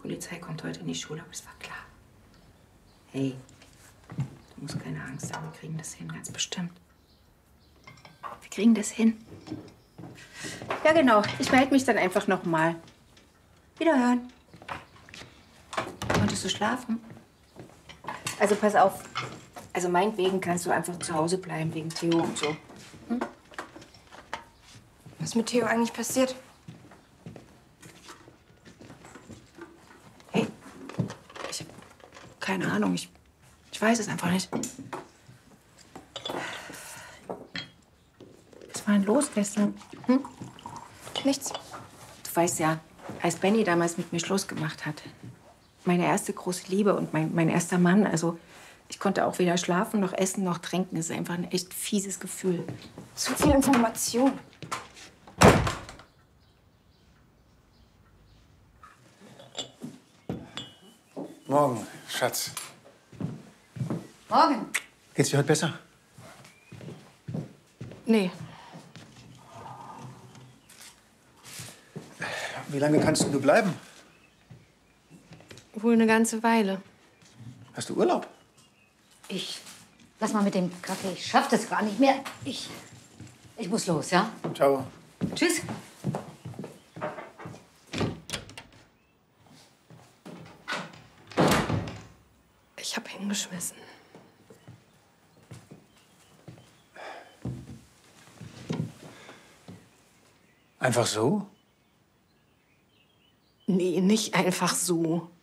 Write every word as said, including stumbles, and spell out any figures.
Polizei kommt heute in die Schule, aber das war klar. Hey, du musst keine Angst haben, wir kriegen das hin, ganz bestimmt. Wir kriegen das hin. Ja, genau. Ich melde mich dann einfach noch mal. Wiederhören. Konntest du schlafen? Also pass auf. Also meinetwegen kannst du einfach zu Hause bleiben, wegen Theo und so. Hm? Was ist mit Theo eigentlich passiert? Hey, ich hab keine Ahnung. Ich, ich weiß es einfach nicht. Was war denn los gestern? Hm? Nichts. Du weißt ja, als Benny damals mit mir Schluss gemacht hat. Meine erste große Liebe und mein, mein erster Mann. Also ich konnte auch weder schlafen, noch essen, noch trinken. Es ist einfach ein echt fieses Gefühl. Zu viel Information. Morgen, Schatz. Morgen. Geht's dir heute besser? Nee. Wie lange kannst du bleiben? Wohl eine ganze Weile. Hast du Urlaub? Ich. Lass mal mit dem Kaffee. Ich schaff das gar nicht mehr. Ich. Ich muss los, ja? Ciao. Tschüss. Ich hab hingeschmissen. Einfach so? Nee, nicht einfach so.